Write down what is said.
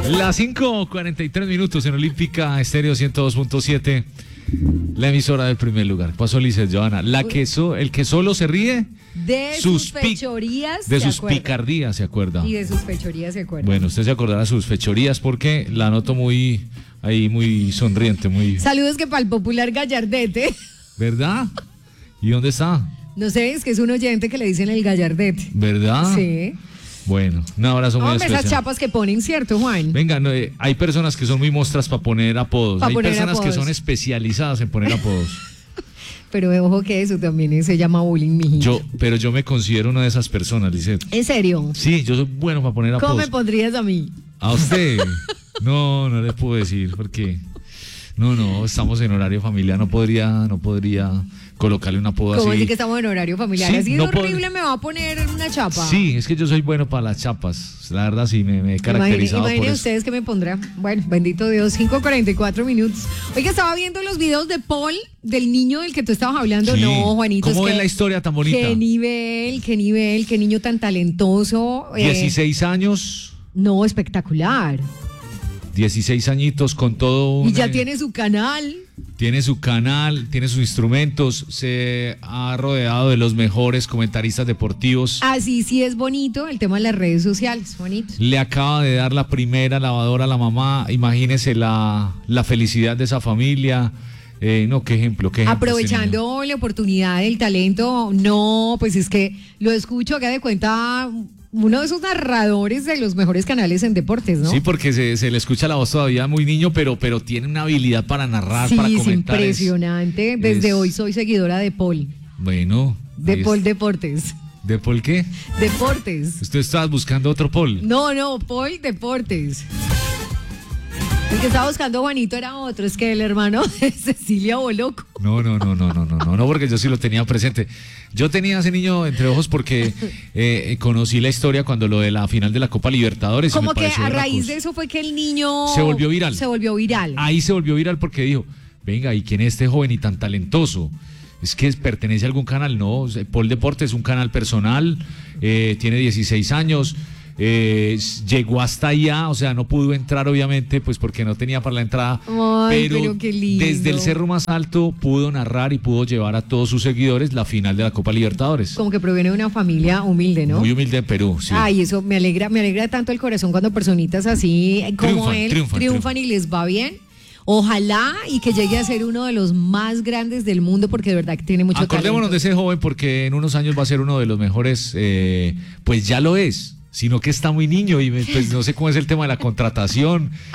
Las 5:43 en Olímpica Estéreo 102.7, la emisora del primer lugar. Pasó Lizeth Johanna, el que solo se ríe de sus fechorías, de sus picardías, ¿se acuerda? Y de sus fechorías se acuerda. Bueno, usted se acordará de sus fechorías porque la noto muy sonriente, muy... Saludos que para el popular Gallardete. ¿Verdad? ¿Y dónde está? No sé, es que es un oyente que le dicen el Gallardete. ¿Verdad? Sí. Bueno, un abrazo muy especial. Esas chapas que ponen, ¿cierto, Juan? Venga, no, hay personas que son muy mostras para poner apodos. Hay personas que son especializadas en poner apodos. Pero ojo que eso también se llama bullying, mijito. Pero yo me considero una de esas personas, Lizeth. ¿En serio? Sí, yo soy bueno para poner apodos. ¿Cómo me pondrías a mí? ¿A usted? No le puedo decir porque... No, estamos en horario familiar, no podría colocarle un apodo así. ¿Cómo así que estamos en horario familiar? Sí, así no es horrible, me va a poner una chapa. Sí, es que yo soy bueno para las chapas. La verdad sí, me he caracterizado por eso. Imaginen ustedes que me pondrán. Bueno, bendito Dios, 5:44. Oiga, estaba viendo los videos de Paul, del niño del que tú estabas hablando. Sí. No, Juanito. ¿Cómo es la historia tan bonita? Qué nivel, qué niño tan talentoso. 16 años. No, espectacular. 16 añitos con todo y ya tiene su canal. Tiene su canal, tiene sus instrumentos, se ha rodeado de los mejores comentaristas deportivos. Así sí es bonito el tema de las redes sociales, bonito. Le acaba de dar la primera lavadora a la mamá, imagínese la felicidad de esa familia. No, qué ejemplo. Aprovechando la oportunidad del talento, no, pues es que lo escucho, haga de cuenta... Uno de esos narradores de los mejores canales en deportes, ¿no? Sí, porque se le escucha la voz todavía muy niño, pero tiene una habilidad para narrar, para comentar. Sí, es impresionante. Desde hoy soy seguidora de Paul. Bueno. De Paul Deportes. ¿De Paul qué? Deportes. ¿Usted estaba buscando otro Paul? No, Paul Deportes. El que estaba buscando Juanito era otro, es que el hermano de Cecilia Boloco. No, porque yo sí lo tenía presente. Yo tenía a ese niño entre ojos porque conocí la historia cuando lo de la final de la Copa Libertadores. Como que a raíz de eso fue que el niño... Se volvió viral. Ahí se volvió viral porque dijo, venga, ¿y quién es este joven y tan talentoso? Es que pertenece a algún canal. No, Paul Deportes es un canal personal, tiene 16 años... llegó hasta allá, o sea, no pudo entrar obviamente, pues porque no tenía para la entrada. Pero qué lindo. Desde el cerro más alto pudo narrar y pudo llevar a todos sus seguidores la final de la Copa Libertadores. Como que proviene de una familia humilde, ¿no? Muy humilde en Perú, sí. Ay, eso me alegra tanto el corazón cuando personitas así como triunfan y les va bien. Ojalá y que llegue a ser uno de los más grandes del mundo porque de verdad que tiene mucho talento. Acordémonos de ese joven porque en unos años va a ser uno de los mejores, pues ya lo es. Sino que está muy niño y pues no sé cómo es el tema de la contratación.